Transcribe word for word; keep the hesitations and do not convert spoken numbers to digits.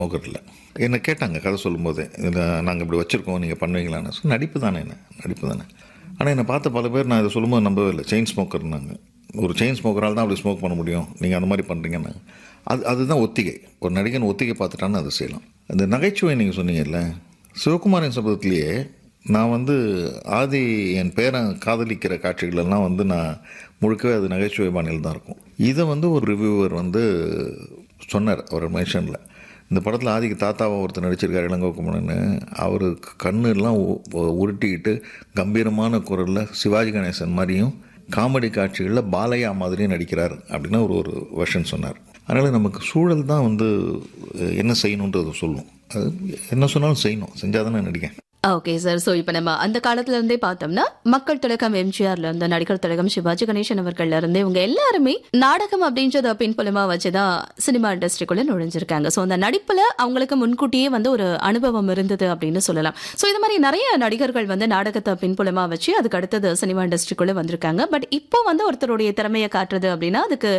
Smoker இல்லை. என்னை கேட்டாங்க கதை சொல்லும்போது, இதில் நாங்கள் இப்படி வச்சுருக்கோம், நீங்கள் பண்ணுவீங்களான்னு. ஸோ நடிப்பு தானே, என்ன நடிப்பு தானே. ஆனால் என்னை பார்த்த பல பேர் நான் இதை சொல்லும்போது நம்பவே இல்லை. செயின் ஸ்மோக்கர்னாங்க. ஒரு செயின் ஸ்மோக்கரால் தான் அப்படி ஸ்மோக் பண்ண முடியும், நீங்கள் அந்த மாதிரி பண்ணுறீங்கன்னு. அது அதுதான் ஒத்திகை. ஒரு நடிகன் ஒத்திகை பார்த்துட்டான்னு அதை செய்யலாம். அந்த நகைச்சுவை நீங்கள் சொன்னீங்கல்ல, சிவகுமாரின் சபதத்திலேயே நான் வந்து ஆதி என் பேரன் காதலிக்கிற காட்சிகளெல்லாம் வந்து நான் முழுக்கவே அது நகைச்சுவை பாணியில் தான் இருக்கும். இதை வந்து ஒரு ரிவ்யூவர் வந்து சொன்னார் அவர் மென்ஷனில். இந்த படத்தில் ஆதிக்கு தாத்தாவை ஒருத்தர் நடிச்சிருக்கார், இளங்கோக்குமரன்னு. அவர் கண்ணெல்லாம் உருட்டிக்கிட்டு கம்பீரமான குரலில் சிவாஜி கணேசன் மாதிரியும் காமெடி காட்சிகளில் பாலையா மாதிரியும் நடிக்கிறார் அப்படின்னு ஒரு ஒரு வெர்ஷன் சொன்னார். அதனால் நமக்கு சூழல் தான் வந்து என்ன செய்யணுன்றது சொல்லும். அது என்ன சொன்னாலும் செய்யணும், செஞ்சால் தானே நடிக்கேன். Okay sir. ஸோ இப்போ நம்ம அந்த காலத்துல இருந்தே பார்த்தோம்னா மக்கள் திலகம் எம்ஜிஆர்ல இருந்து நடிகர் திலகம் சிவாஜி கணேசன் அவர்கள்ல இருந்து இவங்க எல்லாருமே நாடகம் அப்படின்றத பின்புலமா வச்சுதான் சினிமா இண்டஸ்ட்ரிக்குள்ள நுழைஞ்சிருக்காங்க. ஸோ அந்த நடிப்புல அவங்களுக்கு முன்கூட்டியே வந்து ஒரு அனுபவம் இருந்தது அப்படின்னு சொல்லலாம். ஸோ இது மாதிரி நிறைய நடிகர்கள் வந்து நாடகத்தை பின்புலமா வச்சு அதுக்கு அடுத்தது சினிமா இண்டஸ்ட்ரிக்குள்ள வந்திருக்காங்க. பட் இப்போ வந்து ஒருத்தருடைய திறமையை காட்டுறது அப்படின்னா அதுக்கு